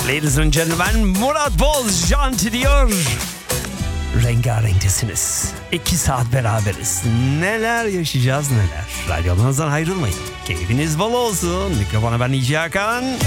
Ladies and gentlemen, Murat Boz Janti diyor. Rengarenktesiniz. 2 saat beraberiz. Neler yaşayacağız neler. Radyonuzdan ayrılmayın. Keyfiniz bol olsun. Mikrofona ben İci Hakan.